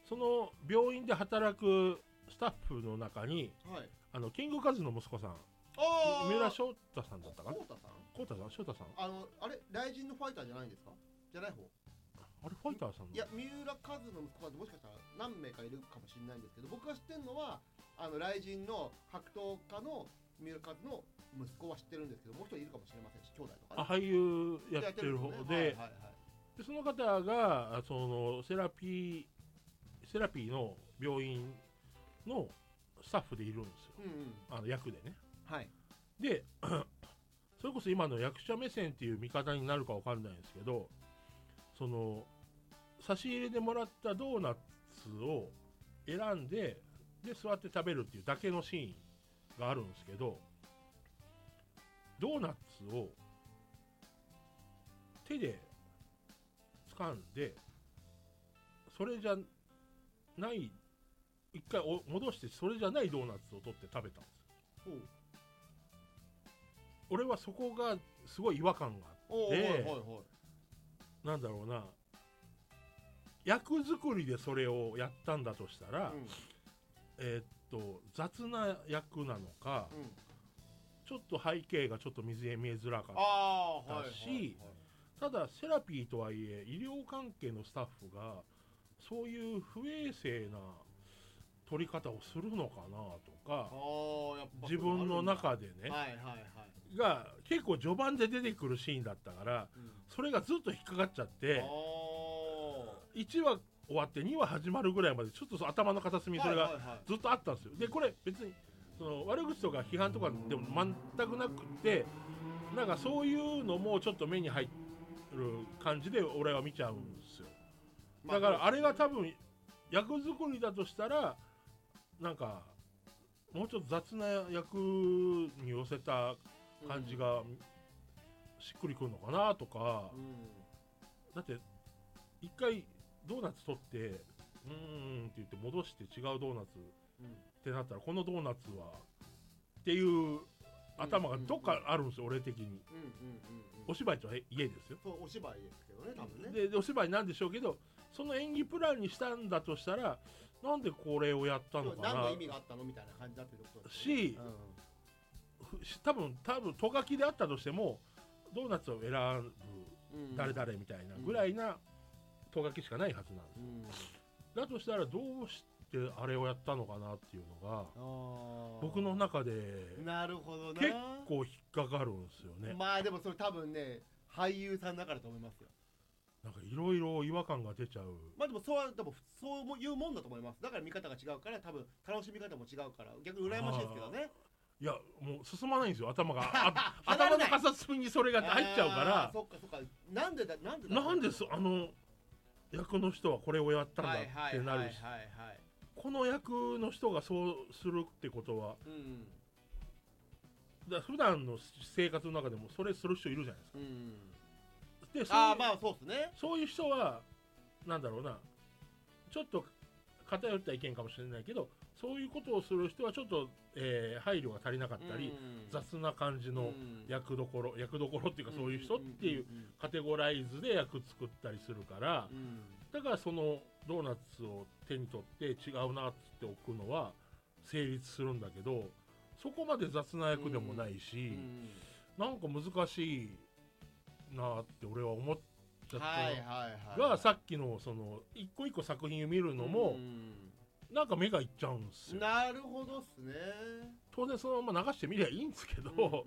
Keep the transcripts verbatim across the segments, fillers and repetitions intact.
その病院で働くスタッフの中に、はい、あのキングカズの息子さん、三浦翔太さんだったかな。 翔太さん翔太さん翔太さんあのあれ雷神のファイターじゃないんですか。じゃない方。 あれファイターさんのいや三浦カズの息子さんってもしかしたら何名かいるかもしれないんですけど、僕が知ってるのはあの雷神の格闘家の三浦カズの息子は知ってるんですけど、もう一人いるかもしれませんし、兄弟とか、ね、 あ俳優やってる方で、でその方がそのセラピーセラピーの病院のスタッフでいるんですよ、うんうん、あの役でね、はい、でそれこそ今の役者目線っていう見方になるかわかんないんですけど、その差し入れでもらったドーナツを選んでで座って食べるっていうだけのシーンがあるんですけど、ドーナツを手で掴んでそれじゃない一回お戻してそれじゃないドーナツを取って食べたんですよ。俺はそこがすごい違和感があって、はいはいはい、なんだろうな、役作りでそれをやったんだとしたら、うん、えー、っと雑な役なのか、うん、ちょっと背景がちょっと見えづらかったし、はいはいはい、ただセラピーとはいえ医療関係のスタッフがそういう不衛生な取り方をするのかなとか、自分の中でね、はいはいはい、が結構序盤で出てくるシーンだったから、うん、それがずっと引っかかっちゃっていちわ終わってにわ始まるぐらいまでちょっと頭の片隅にそれがずっとあったんですよ。でこれ別にその悪口とか批判とかでも全くなくて、なんかそういうのもちょっと目に入る感じで俺は見ちゃうんですよ。だからあれが多分役作りだとしたらなんかもうちょっと雑な役に寄せた感じがしっくりくるのかなとか、うん、だって一回ドーナツ取ってうーんって言って戻して違うドーナツってなったら、このドーナツはっていう頭がどっかあるんですよ、俺的に。お芝居と家ですよ。 そうお芝居ですけどね、多分ね。 で、でお芝居なんでしょうけど、その演技プランにしたんだとしたらなんでこれをやったのかな、 何の意味があったのみたいな感じだってことですね。し、うん、多分多分とがきであったとしてもドーナツを選ぶ誰々みたいなぐらいなとがきしかないはずなんですよ、うん、だとしたらどうしてあれをやったのかなっていうのが僕の中でなるほどな、 結構引っかかるんですよね。 まあでもそれ多分ね俳優さんだからと思いますよ。 なんかいろいろ違和感が出ちゃう。 まあでもそうはでもそういうもんだと思います。だから見方が違うから多分楽しみ方も違うから逆に羨ましいですけどね。 いやもう進まないんですよ、頭が頭の片隅にそれが入っちゃうから。 そっかそっか。なんでだなんでだなんであの役の人はこれをやったんだってなるし、この役の人がそうするってことは、うん、だ普段の生活の中でもそれする人いるじゃないですか、うん、でそういう、あまあそうですね、そういう人はなんだろうな、ちょっと偏った意見かもしれないけど、そういうことをする人はちょっと、えー、配慮が足りなかったり、うん、雑な感じの役どころ、うん、役どころっていうかそういう人っていうカテゴライズで役作ったりするから、うん、だからそのドーナツを手に取って違うなって置くのは成立するんだけど、そこまで雑な役でもないし、うん、なんか難しいなって俺は思っちゃったが、さっきのその一個一個作品を見るのも、うんなんか目がいっちゃうんですよ。 なるほどっすね。 当然そのまま流してみりゃいいんですけど、うんうんうんうん、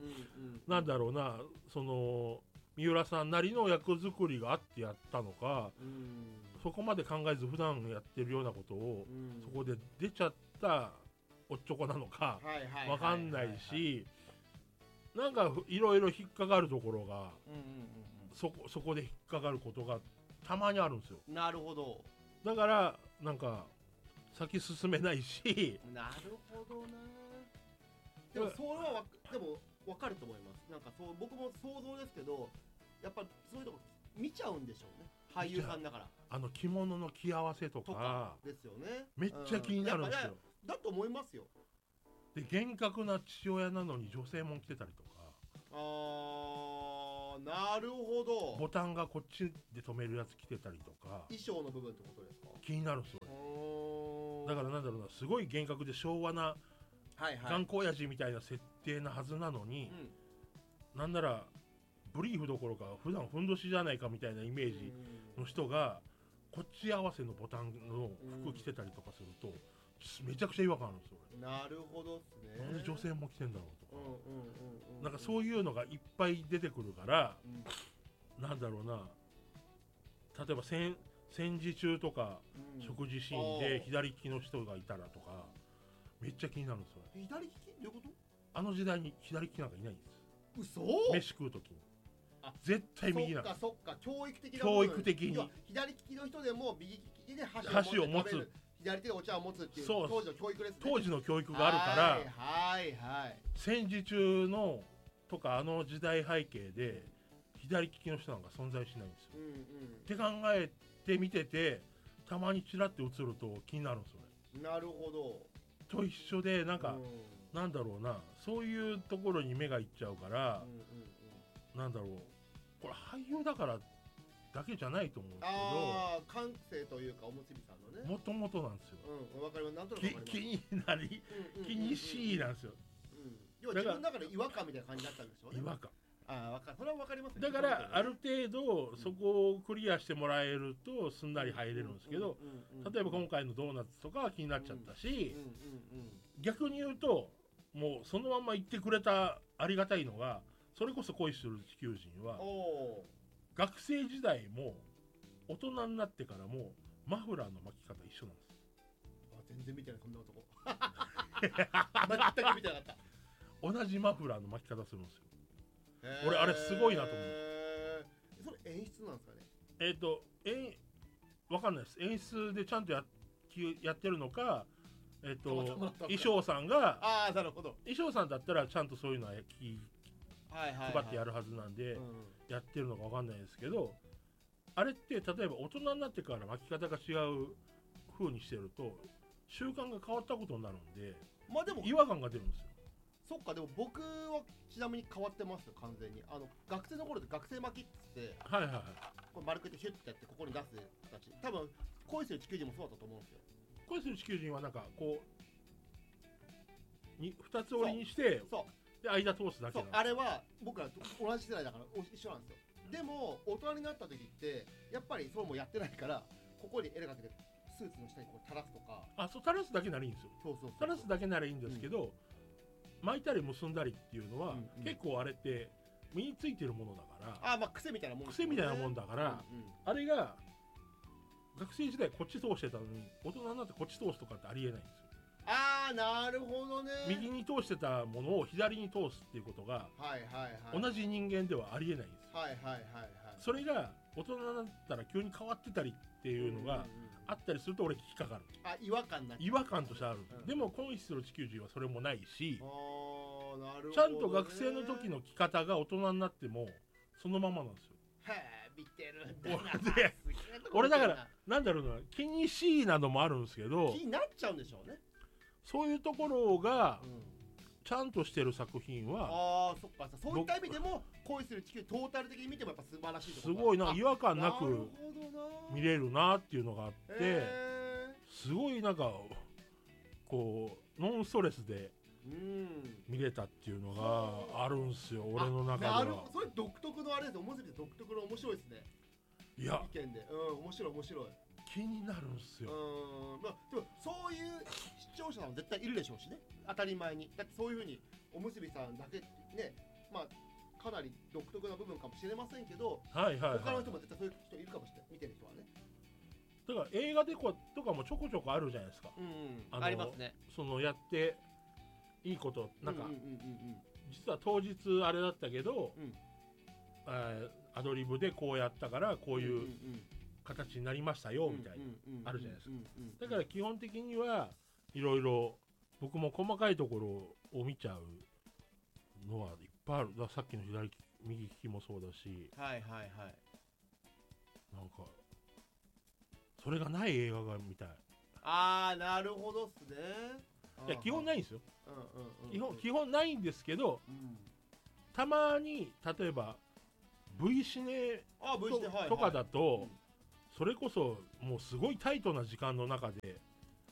なんだろうな、その三浦さんなりの役作りがあってやったのか、うん、そこまで考えず普段やってるようなことを、うん、そこで出ちゃったおっちょこなのかわかんないし、なんかいろいろ引っかかるところが、うんうんうん、そこ、そこで引っかかることがたまにあるんですよ。 なるほど。 だからなんか先進めないし。 なるほどな。でもそれはでも分かると思います。なんかそう僕も想像ですけど、やっぱそういうとこ見ちゃうんでしょうね。俳優さんだから。 あの着物の着合わせとか、とかですよね。 めっちゃ気になるんですよ。 うん、だと思いますよ。 で厳格な父親なのに女性も着てたりとか。 あー、なるほど。 ボタンがこっちで留めるやつ着てたりとか。 衣装の部分ってことですか。 気になるんですよ。 だからなんだろうな、すごい厳格で昭和なはいはい、 頑固親父みたいな設定なはずなのに、うん、なんならブリーフどころか普段ふんどしじゃないかみたいなイメージの人がこっち合わせのボタンの服着てたりとかするとめちゃくちゃ違和感あるんですよ。 なるほどっすね。 なんで女性も着てんだろうとか、 うんうんうんうん、 なんかそういうのがいっぱい出てくるから、うん、なんだろうな、例えば戦戦時中とか、うん、食事シーンで左利きの人がいたらとかめっちゃ気になるんですよ。 左利きどういうこと？ あの時代に左利きなんかいないんです。 嘘？ 飯食うときに絶対右なんです。 そっかそっか、教育的な教育的に左利きの人でも右利きで箸を持つ、 左手でお茶を持つっていう当時の教育ですね。 当時の教育があるから、 はいはいはい、 戦時中のとかあの時代背景で左利きの人なんか存在しないんですよ、うんうん、って考えて見ててたまにチラッと映ると気になるんですよね。 なるほど。 と一緒でなんか、うん、なんだろうな、そういうところに目がいっちゃうから、うんうんうん、なんだろう、これ俳優だからだけじゃないと思うんですけど、 ああ、感性というかおむすびさんのね、 もともとなんですよ。 うん、わかります。なんとなくわかります。 気になり、うんうん、気にしいなんですよ。 うん、要は自分の中で違和感みたいな感じになったんでしょうね。 違和感。 ああ、わかる。それはわかりますね。 だからある程度そこをクリアしてもらえるとすんなり入れるんですけど、例えば今回のドーナツとかは気になっちゃったし、逆に言うともうそのまま言ってくれたありがたいのが、それこそ恋する地球人は学生時代も大人になってからもマフラーの巻き方一緒なんです。 あ、全然見てない、そんな男全く見てなかった。 同じマフラーの巻き方するんですよ。俺あれすごいなと思う。 それ演出なんですかね。 えっ、ー、とえわかんないです。演出でちゃんと や, やってるのか、えっ、ー、と衣装さんが、 あ、なるほど、 衣装さんだったらちゃんとそういうのは気配ってやるはずなんで、うん、やってるのかわかんないですけど、あれって例えば大人になってから巻き方が違う風にしてると習慣が変わったことになるんで、 まあでも違和感が出るんですよ。 そっか、でも僕はちなみに変わってますよ、完全に。あの学生の頃で学生巻きっつって、 はいはいはい、 これ丸くてヒュッてやってここに出す人たち、多分恋する地球人もそうだったと思うんですよ。 恋する地球人はなんかこうにふたつ折りにして、そうで間通すだけなんです。 あれは僕ら同じ世代だから一緒なんですよ。でも大人になった時ってやっぱりそうもやってないから、ここにエレかけてスーツの下にこう垂らすとか。 あ、そう、垂らすだけならいいんですよ。 そうそうそうそう、 垂らすだけならいいんですけど、うん、巻いたり結んだりっていうのは、うんうん、結構あれって身についてるものだから、 あ、まあ癖みたいなもん、ね、 癖みたいなもんだから、うんうん、あれが学生時代こっち通してたのに大人になってこっち通すとかってありえないんですよ。 ああ、なるほどね。 右に通してたものを左に通すっていうことが、 はいはいはい、 同じ人間ではありえないんですよ。 はいはいはいはい。 それが大人になったら急に変わってたりっていうのがあったりすると俺引っかかる。 あ、違和感な違和感としてある、うん、でも恋する地球人はそれもないし、 あ、なるほどね、 ちゃんと学生の時の着方が大人になってもそのままなんですよ。 へえ、見てるんだな。 で俺だからなんだろうな、気にしいなどもあるんですけど、 気になっちゃうんでしょうね。 そういうところが、うん、ちゃんとしてる作品は、 ああ、そっか、そういった意味でも恋する地球トータル的に見てもやっぱ素晴らしいところ、 すごいな、違和感なく見れるなっていうのがあって、すごいなんかこうノンストレスで見れたっていうのがあるんすよ、俺の中では。 なるほど、それ独特のあれですよ、面白い、独特の面白いですね。 いや、 意見で、うん、面白い面白い。 気になるんすよ。 うん、まあ、でもそういう視聴者さん絶対いるでしょうしね、当たり前に。だってそういう風におむすびさんだけね、まあかなり独特な部分かもしれませんけど、 はいはいはい、 他の人も絶対そういう人いるかもしれない、見てる人はね。 だから映画でことかもちょこちょこあるじゃないですか。 うん、うん、あ, ありますね。 そのやっていいことなんか、うんうんうんうん、実は当日あれだったけど、うん、アドリブでこうやったからこういう形になりましたよみたいなあるじゃないですか。だから基本的にはいろいろ僕も細かいところを見ちゃうのはいっぱいある。ださっきの左利き右利きもそうだし、 はいはいはい、 なんかそれがない映画が見たい。 あー、なるほどっすね。 いや基本ないんですよ、 うんうんうんうん、 基本基本ないんですけど、うん、たまに例えば V シネ と, シネ、はいはい、 とかだと、 うん、 それこそもうすごいタイトな時間の中で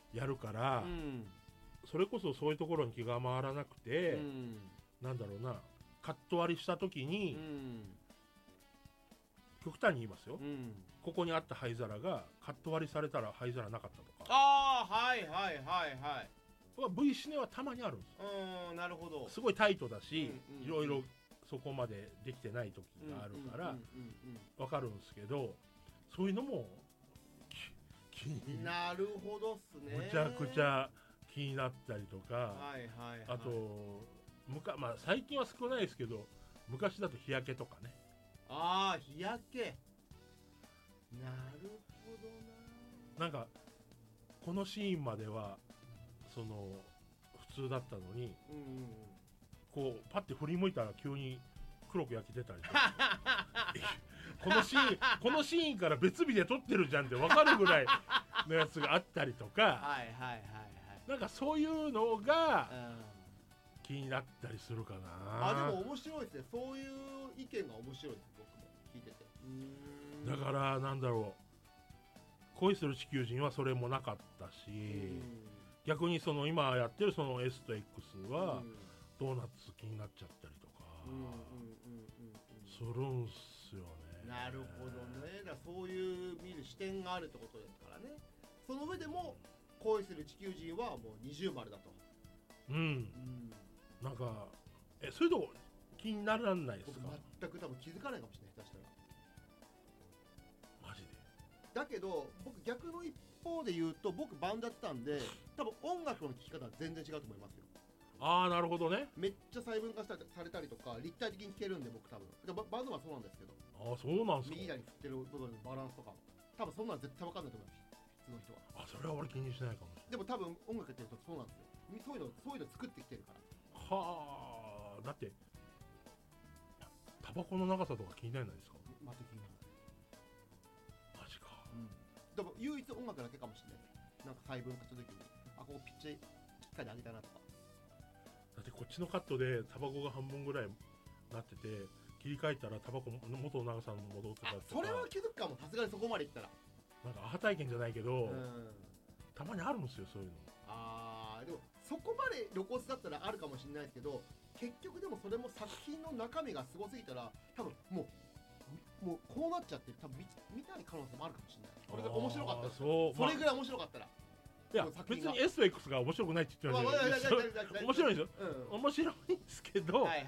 やるから、 うん、 それこそそういうところに気が回らなくて、うん、なんだろうな、カット割りした時に、うん、極端に言いますよ、うん、ここにあった灰皿がカット割りされたら灰皿なかったとか。 ああ、はいはいはいはい。 V シネはたまにあるんですよ。 うん、なるほど。 すごいタイトだし、うんうん、いろいろそこまでできてない時があるから分かるんですけど、そういうのも気になるほどっすね。 むちゃくちゃ気になったりとか、はいはいはい、 あとむか、まあ、最近は少ないですけど、昔だと日焼けとかね。 ああ、日焼け。なるほどな。なんかこのシーンまではその普通だったのに、うんうんうん、こうパッて振り向いたら急に黒く焼けてたりとかこのシーンこのシーンから別日で撮ってるじゃんって分かるぐらいのやつがあったりとか、はいはいはいはい、なんかそういうのが気になったりするかな。 あ、でも面白いですね。そういう意見が面白いです。僕も聞いてて。 うーん、だからなんだろう、恋する地球人はそれもなかったし、逆にその今やってるその S と X はドーナツ気になっちゃったりとかするんすよね。 なるほどね。だからそういう見る視点があるってことですからね。その上でも恋する地球人はもう二重丸だと。 うん、うん、なんかえそういうとこ気にならないですか？ 僕全く多分気づかないかもしれない。下手したらマジで。 だけど僕逆の一方で言うと、僕バンドやってたんで多分音楽の聴き方は全然違うと思いますよ。 ああ、なるほどね。 めっちゃ細分化されたりとか立体的に聴けるんで、僕多分バンドはそうなんですけど。 ああ、そうなんすか。 右左振ってる部分のバランスとか多分そんなん絶対分かんないと思います、普通の人は。 あ、それは俺気にしないかもしれない。 でも多分音楽やってるとそうなんですよ。そういうのそういうの作ってきてるから。 はあ、だってタバコの長さとか気にならないですか？ 全く気にならない。 マジか。 うん。でも唯一音楽だけかもしれないです。なんか細分化した時に、あ、ここピッチ機械で上げたなとか。 だってこっちのカットでタバコが半分ぐらいなってて、切り替えたらタバコ元の長さに戻ってたとか。 それは気づくかも。さすがにそこまでいったら。 なんかアハ体験じゃないけど、うん、たまにあるんですよ、そういうの。 ああ、でもそこまで露骨だったらあるかもしれないですけど、結局でもそれも作品の中身がすごすぎたら多分もうもうこうなっちゃって多分 見, 見たい可能性もあるかもしれない。これが面白かったら、そ, それぐらい面白かったら、 いや別に エス と X が面白くないって言ってるんですよ。面白いんですよ、うん、面白いんですけど、はいはいはい、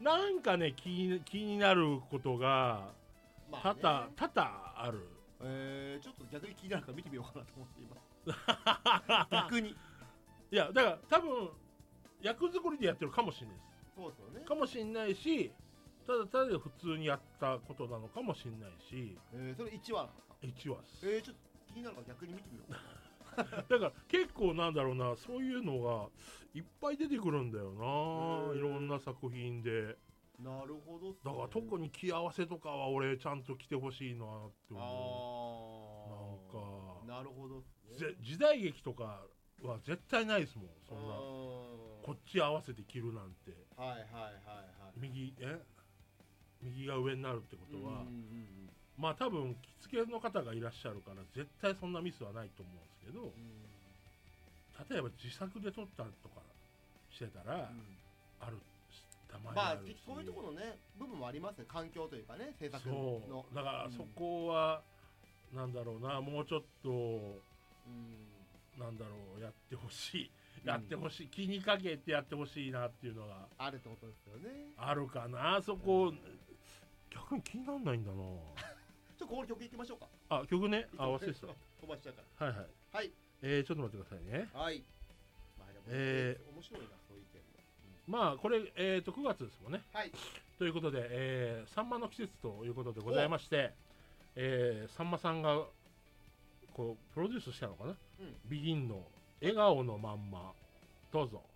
なんかね 気, 気になることが多々、多々ある。 えー、ちょっと逆に気になるから見てみようかなと思って今逆に。 いやだから多分役作りでやってるかもしれないです。 そうですよね。 かもしれないし、ただただ普通にやったことなのかもしれないし。 えー、それいちわなんですか？ いちわです。 えー、ちょっと気になるから逆に見てみようだから結構なんだろうな、そういうのがいっぱい出てくるんだよな、いろんな作品で。 なるほど、ね、 だから特に気合わせとかは俺ちゃんと来てほしいなって思う。なんかなるほど、 ね、時代劇とかは絶対ないですもん、そんなこっち合わせて着るなんて。 はいはいはいはい。 右え右が上になるってことは、うんうんうん、まあ多分着付けの方がいらっしゃるから絶対そんなミスはないと思うんですけど、うん、例えば自作で撮ったとかしてたら、うん、あるたまにあるし、 まあそういうところのね部分もありますね。環境というかね、制作の。 そうだからそこは、うん、なんだろうな、もうちょっと、うん、なんだろう、やってほしい、やってほしい、気にかけてやってほしいなっていうのがあるってことですよね。 あるかな、そこ、うん、逆に気にならないんだな。ちょっとここに曲いきましょうか。 あ、曲ね、あ、忘れてた。 飛ばしちゃうから。 はいはい。 はい。 えー、ちょっと待ってくださいね。 はい。まあでも、えー、面白いな、そういう意見も。 うん、まあこれ、えーとくがつですもんね。 はい。 ということで、えー、サンマの季節ということでございまして、えー、さんまさんがこうプロデュースしたのかな、うん、ビギンの笑顔のまんま、どうぞ。